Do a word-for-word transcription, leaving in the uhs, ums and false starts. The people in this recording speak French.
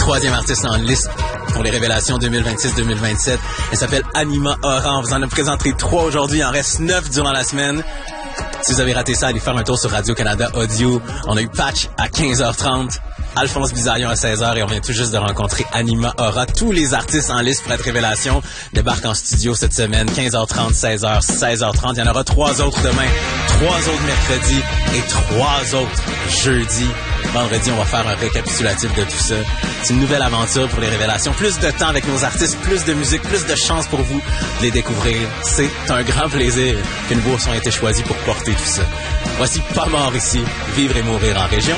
troisième artiste en liste pour les révélations deux mille vingt-six deux mille vingt-sept. Elle s'appelle Anima Aura. On vous en a présenté trois aujourd'hui. Il en reste neuf durant la semaine. Si vous avez raté ça, allez faire un tour sur Radio-Canada Audio. On a eu Patch à quinze heures trente. Alphonse Bisaillon à seize heures et on vient tout juste de rencontrer Anima Aura. Tous les artistes en liste pour être révélation débarquent en studio cette semaine, quinze heures trente, seize heures, seize heures trente. Il y en aura trois autres demain, trois autres mercredi et trois autres jeudi. Vendredi, on va faire un récapitulatif de tout ça. C'est une nouvelle aventure pour les révélations. Plus de temps avec nos artistes, plus de musique, plus de chance pour vous de les découvrir. C'est un grand plaisir qu'une bourse ait été choisie pour porter tout ça. Voici Pas mort ici, vivre et mourir en région.